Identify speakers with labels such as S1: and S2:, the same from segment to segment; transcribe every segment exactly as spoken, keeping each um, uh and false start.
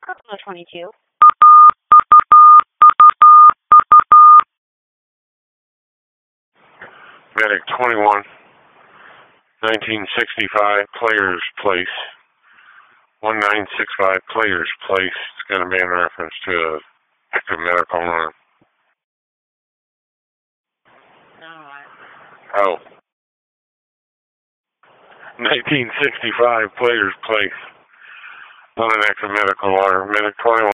S1: twenty-two.
S2: Medic twenty-one, nineteen sixty-five, Players Place. one nine six five, Players Place. It's going to be in reference to a active medical run. Oh. nineteen sixty-five, Players Place. On an active medical order. Medic twenty-one.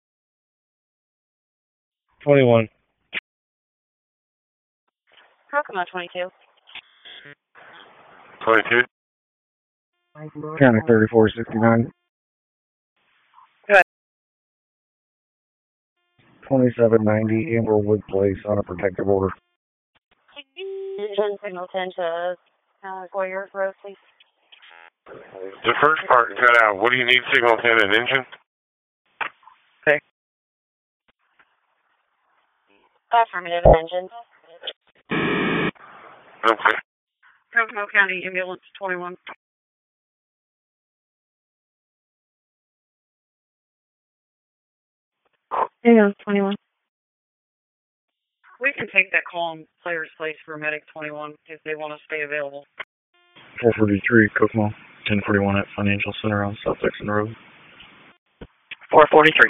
S3: twenty-one.
S1: Kokomo twenty-two.
S2: twenty-two.
S3: County thirty-four sixty-nine.
S1: Good.
S3: twenty-seven ninety, Amberwood Place on a protective order.
S1: Engine signal ten to uh, Goyer Road, please.
S2: The first part cut out. What do you need, signal ten and engine?
S1: Okay. Affirmative, engine.
S2: Okay.
S1: Kokomo County Ambulance twenty-one. Yeah, twenty-one. We can take that call on Players Place for Medic twenty-one if they want to stay available.
S3: four forty-three, Kokomo. ten forty-one at Financial Center on South Dixon Road.
S1: four forty-three.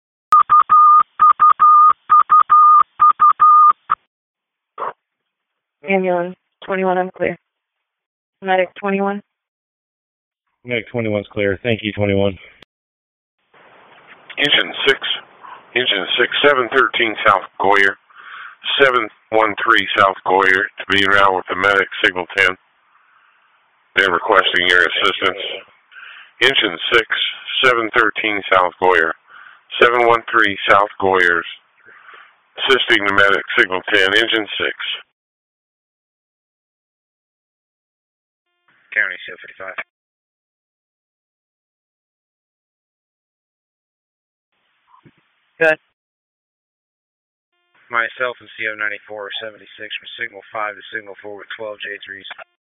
S1: Ambulance twenty-one, I'm clear. Medic twenty-one.
S3: Medic twenty-one's clear. Thank you, twenty-one.
S2: Engine six. Engine six, seven thirteen South Goyer. seven one three South Goyer to be en route with the medic, signal ten. They're requesting your assistance. Engine six, seven thirteen South Goyer. seven one three South Goyers. Assisting the medic, signal ten. Engine six.
S4: County C O fifty-five.
S1: Good.
S4: Myself and C O ninety-four seventy-six from signal five to signal four with twelve J threes.